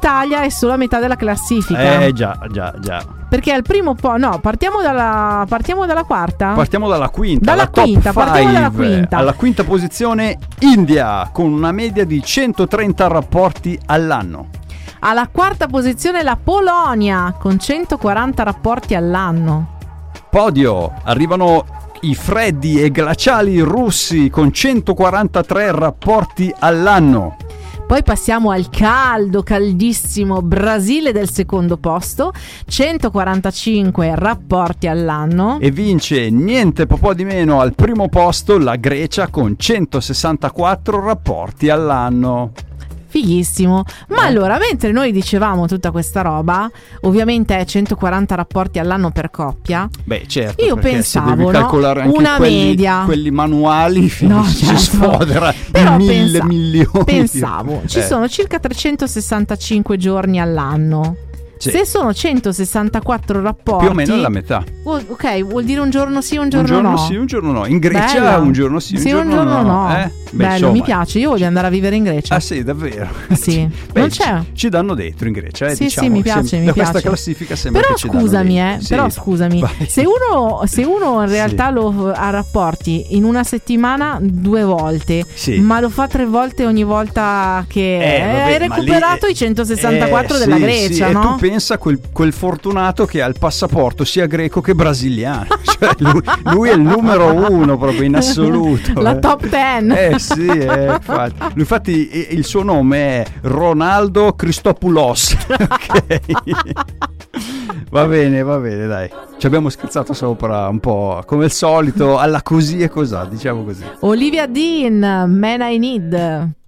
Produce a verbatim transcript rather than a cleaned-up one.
l'Italia è solo a metà della classifica. Eh già, già, già. Perché al primo po' no, partiamo dalla partiamo dalla quarta. Partiamo dalla quinta. Dalla la quinta, top partiamo dalla five. quinta. Alla quinta posizione India con una media di centotrenta rapporti all'anno. Alla quarta posizione la Polonia con centoquaranta rapporti all'anno. Podio, arrivano i freddi e glaciali russi con centoquarantatré rapporti all'anno. Poi passiamo al caldo, caldissimo Brasile del secondo posto, centoquarantacinque rapporti all'anno. E vince niente po' di meno al primo posto la Grecia con centosessantaquattro rapporti all'anno. Fighissimo. Ma eh. allora, mentre noi dicevamo tutta questa roba, ovviamente è centoquaranta rapporti all'anno per coppia. Beh, certo, io perché pensavo, se devi calcolare no? anche Una quelli, media, quelli manuali, no, si certo. sfodera Però di mille pensa- milioni. Pensavo, ci eh. sono circa trecentosessantacinque giorni all'anno. Sì. Se sono centosessantaquattro rapporti, Più o meno la metà. Ok, vuol dire un giorno sì, un giorno, un giorno no. sì, un giorno no. In Grecia Bella. un giorno sì, un, sì, giorno, un giorno no. no. Eh? Beh, Bello, insomma. mi piace. Io voglio andare a vivere in Grecia. Ah sì, davvero? Sì. Beh, Non c'è. Ci, ci danno dentro in Grecia, eh, Sì, diciamo. sì, mi piace, Sem- mi da piace. questa classifica sembra Però che ci danno scusami, dentro. eh, Sì. però scusami, Vai. se uno, se uno in realtà Sì. lo ha rapporti in una settimana due volte, Sì. ma lo fa tre volte ogni volta che Eh, vabbè, hai ma recuperato lì- i centosessantaquattro eh, della sì, Grecia, sì. no? E tu pensa quel, quel fortunato che ha il passaporto sia greco che brasiliano. Cioè, lui, lui è il numero uno proprio in assoluto. La eh. top ten. Eh sì, eh, infatti. Lui infatti eh, il suo nome è Ronaldo Christopoulos. Ok. Va bene, va bene, dai. Ci abbiamo scherzato sopra un po', come al solito, alla così e cosà, diciamo così. Olivia Dean, Man I Need.